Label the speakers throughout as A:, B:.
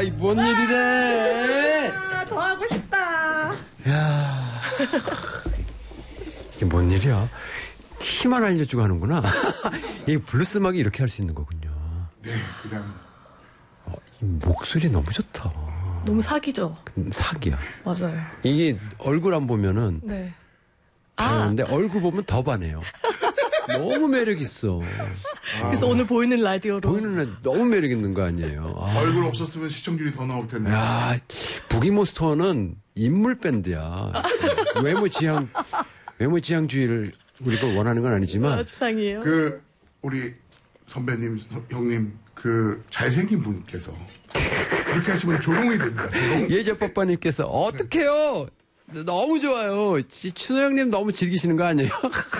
A: 뭔 일이래?
B: 더 하고 싶다.
A: 야, 이게 뭔 일이야? 키만 알려주고 하는구나. 이 블루스 음악이 이렇게 할 수 있는 거군요.
C: 네, 그냥.
A: 이 목소리 너무 좋다.
B: 너무 사기죠?
A: 사기야.
B: 맞아요.
A: 이게 얼굴 안 보면은.
B: 네.
A: 반하는데 얼굴 보면 더 반해요. 너무 매력 있어.
B: 그래서 오늘 보이는 라디오로.
A: 보이는 날 너무 매력 있는 거 아니에요.
C: 얼굴 없었으면 시청률이 더 나올 텐데.
A: 야, 부기몬스터는 인물 밴드야. 외모 지향주의를 우리가 원하는 건 아니지만.
B: 추상이에요.
C: 우리 선배님, 형님, 잘생긴 분께서 그렇게 하시면 조롱이 됩니다.
A: 예전빠빠님께서 어떡해요? 너무 좋아요. 추노 형님 너무 즐기시는 거 아니에요?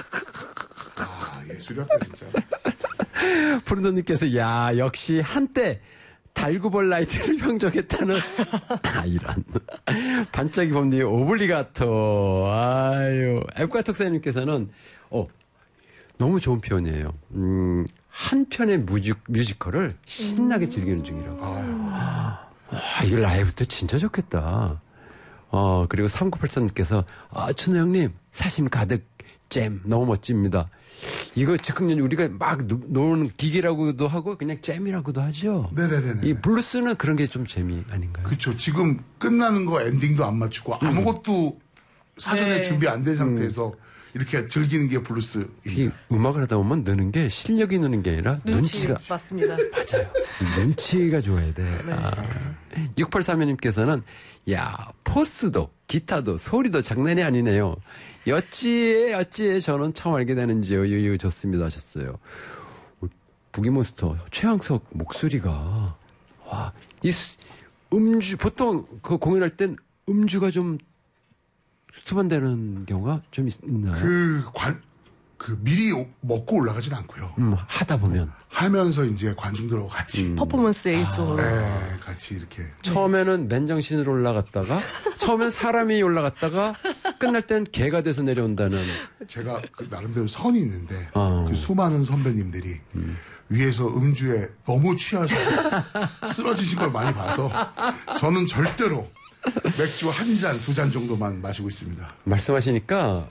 C: 예술이었다 진짜.
A: 푸른돈님께서 야 역시 한때 달구벌 라이트를 평정했다는 이런 반짝이 범님 오블리가토. 아유 앱과톡사님께서는 너무 좋은 표현이에요. 한 편의 뮤지컬을 신나게 즐기는 중이라고. 이거 라이브 때 진짜 좋겠다. 그리고 3983님께서 추노 형님 사심 가득 잼 너무 멋집니다. 이거 즉흥연 우리가 막 노는 기계라고도 하고 그냥 잼이라고도 하죠.
C: 네네네.
A: 이 블루스는 그런 게 좀 재미 아닌가요?
C: 그렇죠. 지금 끝나는 거 엔딩도 안 맞추고 아무것도 사전에
B: 네.
C: 준비 안 된 상태에서 이렇게 즐기는 게 블루스.
A: 이 음악을 하다 보면 느는 게 실력이 느는 게 아니라 눈치가
B: 맞습니다.
A: 맞아요. 눈치가 좋아야 돼.
B: 네.
A: 6832님께서는 야 포스도 기타도 소리도 장난이 아니네요. 어찌에 저는 처음 알게 되는지요. 유유 좋습니다 하셨어요. 부기몬스터 최양석 목소리가 이 음주 보통 그 공연할 땐 음주가 좀 수반되는 경우가 좀 있나요?
C: 미리 먹고 올라가진 않고요.
A: 하다 보면
C: 하면서 이제 관중들하고 같이
B: 퍼포먼스의 일종으로.
C: 네, 같이 이렇게.
A: 처음에는 맨정신으로 올라갔다가 처음엔 사람이 올라갔다가 끝날 땐 개가 돼서 내려온다는.
C: 제가 나름대로 선이 있는데 그 수많은 선배님들이 위에서 음주에 너무 취하셔서 쓰러지신 걸 많이 봐서 저는 절대로 맥주 한 잔, 두 잔 정도만 마시고 있습니다.
A: 말씀하시니까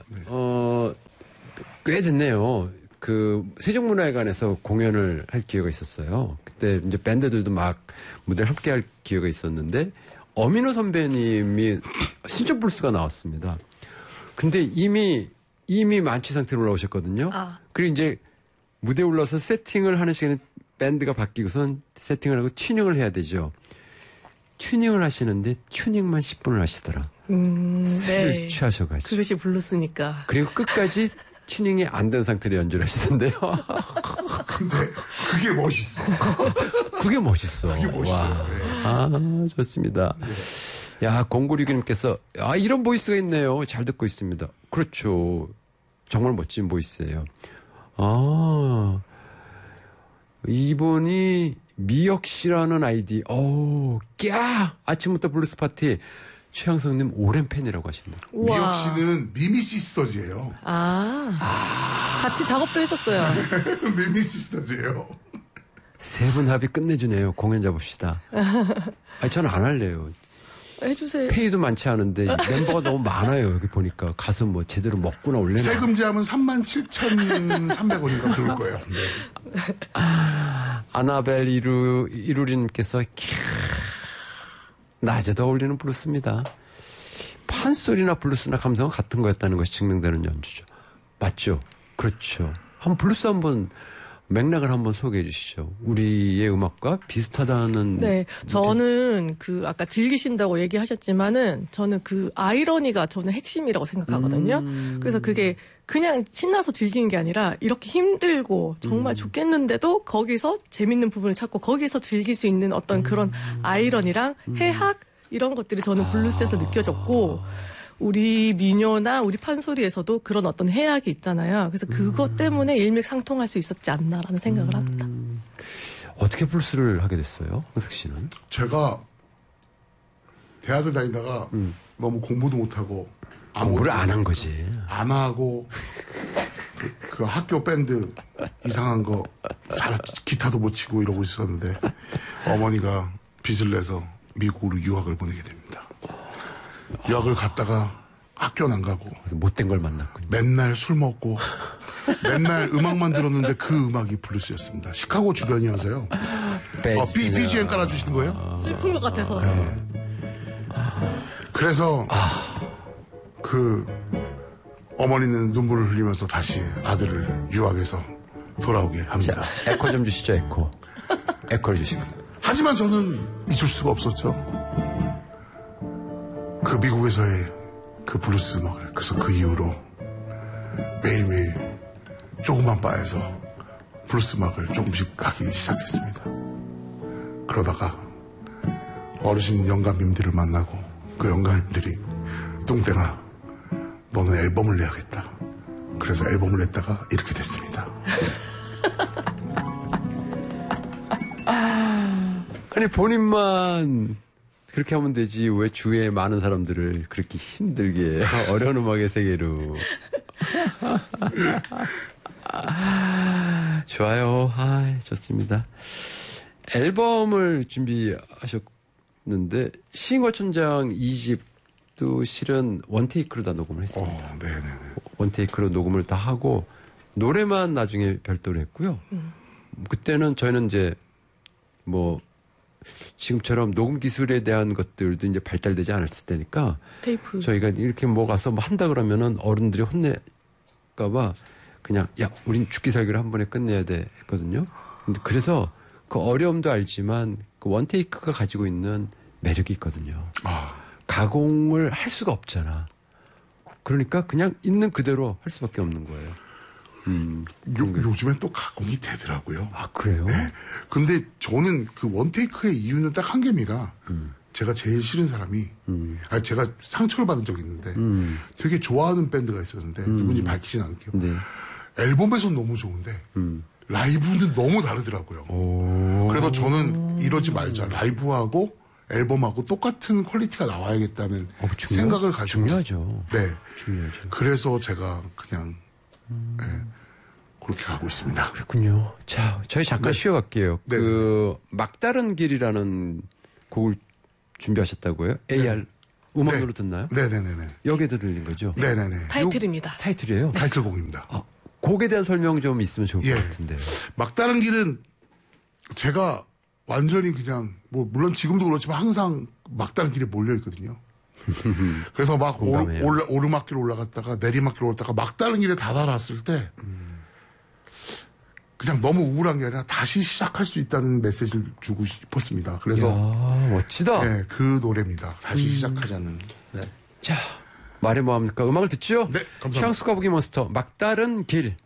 A: 꽤 됐네요. 세종문화회관에서 공연을 할 기회가 있었어요. 그때 이제 밴드들도 막 무대를 함께 할 기회가 있었는데 어민호 선배님이 신촌 블루스가 나왔습니다. 근데 이미 만취 상태로 올라오셨거든요. 그리고 이제 무대에 올라서 세팅을 하는 시간에 밴드가 바뀌고선 세팅을 하고 튜닝을 해야 되죠. 튜닝을 하시는데 튜닝만 10분을 하시더라. 술을
B: 네.
A: 취하셔가지고.
B: 그것이 블루스니까.
A: 그리고 끝까지 튜닝이 안 된 상태로 연주를 하시던데요.
C: 근데 그게 멋있어.
A: 그게 멋있어.
C: 그게 멋있어요. 네.
A: 좋습니다. 야, 0962님께서 이런 보이스가 있네요. 잘 듣고 있습니다. 그렇죠. 정말 멋진 보이스예요. 이분이 미역 씨라는 아이디. 아침부터 블루스 파티. 최양성님 오랜 팬이라고 하십니다.
C: 미역 씨는 미미 시스터즈예요.
B: 같이 작업도 했었어요.
C: 미미 시스터즈예요.
A: 세 분 합이 끝내주네요. 공연 잡읍시다. 저는 안 할래요.
B: 해주세요.
A: 페이도 많지 않은데 멤버가 너무 많아요. 여기 보니까 가서 뭐 제대로 먹거나 올래나.
C: 세금 제하면 37,300원인가 그럴 거예요. 네.
A: 아나벨 이루리님께서 낮에도 어울리는 블루스입니다. 판소리나 블루스나 감성은 같은 거였다는 것이 증명되는 연주죠. 맞죠? 그렇죠. 블루스 한번 맥락을 한번 소개해 주시죠. 우리의 음악과 비슷하다는.
B: 네. 저는 아까 즐기신다고 얘기하셨지만은 저는 아이러니가 저는 핵심이라고 생각하거든요. 그래서 그게 그냥 신나서 즐기는 게 아니라 이렇게 힘들고 정말 좋겠는데도 거기서 재밌는 부분을 찾고 거기서 즐길 수 있는 어떤 그런 아이러니랑 해학 이런 것들이 저는 블루스에서 느껴졌고 우리 민요나 우리 판소리에서도 그런 어떤 해악이 있잖아요. 그래서 그것 때문에 일맥상통할 수 있었지 않나라는 생각을 합니다.
A: 어떻게 블루스를 하게 됐어요? 은석 씨는?
C: 제가 대학을 다니다가 너무 공부도 못하고
A: 공부를 안 한 거지.
C: 안 하고 그 학교 밴드 이상한 거 기타도 못 치고 이러고 있었는데 어머니가 빚을 내서 미국으로 유학을 보내게 됩니다. 유학을 갔다가 학교는 안 가고
A: 그래서 못된 걸 만났군요.
C: 맨날 술 먹고 맨날 음악만 들었는데 그 음악이 블루스였습니다. 시카고 주변이어서요. BGM 깔아주시는 거예요?
B: 슬픈 것 같아서.
C: 네. 그래서 그 어머니는 눈물을 흘리면서 다시 아들을 유학에서 돌아오게 합니다.
A: 자, 에코 좀 주시죠, 에코. 에코를 주시고.
C: 하지만 저는 잊을 수가 없었죠. 그 미국에서의 그 블루스 음악을. 그래서 그 이후로 매일매일 조그만 바에서 블루스 음악을 조금씩 하기 시작했습니다. 그러다가 어르신 영감님들을 만나고 그 영감님들이 뚱땡아 너는 앨범을 내야겠다. 그래서 앨범을 냈다가 이렇게 됐습니다.
A: 아니 본인만 그렇게 하면 되지 왜 주위에 많은 사람들을 그렇게 힘들게 어려운 음악의 세계로. 좋아요. 좋습니다. 앨범을 준비하셨는데 시인과천장 2집도 실은 원테이크로 다 녹음을 했습니다.
C: 네네네.
A: 원테이크로 녹음을 다 하고 노래만 나중에 별도로 했고요. 그때는 저희는 이제 뭐 지금처럼 녹음 기술에 대한 것들도 이제 발달되지 않았을 때니까
B: 테이프.
A: 저희가 이렇게 뭐 가서 뭐 한다 그러면은 어른들이 혼낼까봐 그냥 야 우린 죽기 살기를 한 번에 끝내야 돼 했거든요. 근데 그래서 그 어려움도 알지만 그 원테이크가 가지고 있는 매력이 있거든요. 가공을 할 수가 없잖아. 그러니까 그냥 있는 그대로 할 수밖에 없는 거예요.
C: 요즘엔 또 가공이 되더라고요.
A: 그래요?
C: 네. 근데 저는 그 원테이크의 이유는 딱 한 개입니다. 제가 제일 싫은 사람이, 제가 상처를 받은 적이 있는데, 되게 좋아하는 밴드가 있었는데, 누군지 밝히진 않을게요.
A: 네.
C: 앨범에서는 너무 좋은데, 라이브는 너무 다르더라고요. 그래서 저는 이러지 말자. 라이브하고 앨범하고 똑같은 퀄리티가 나와야겠다는 생각을 가지고.
A: 중요하죠.
C: 네.
A: 중요하죠.
C: 그래서 제가 그냥, 네, 그렇게 가고 있습니다.
A: 그렇군요. 자, 저희 잠깐 쉬어갈게요.
C: 네.
A: 그 막다른 길이라는 곡을 준비하셨다고요? AR 음악으로 듣나요?
C: 네네네네.
A: 여기에도 들린 거죠?
C: 네네네.
B: 타이틀입니다.
A: 타이틀이에요?
C: 타이틀곡입니다.
A: 곡에 대한 설명 좀 있으면 좋을 것 같은데요.
C: 막다른 길은 제가 완전히 그냥 뭐 물론 지금도 그렇지만 항상 막다른 길에 몰려 있거든요. 그래서 막 오르막길 올라갔다가 내리막길 올라갔다가 막다른 길에 다다랐을 때 그냥 너무 우울한 게 아니라 다시 시작할 수 있다는 메시지를 주고 싶었습니다. 그래서
A: 멋지다.
C: 네, 그 노래입니다. 다시 시작하자는. 네.
A: 자, 말해 뭐합니까? 음악을 듣죠?
C: 네, 감사합니다.
A: 최양수 까부기 몬스터 막다른 길.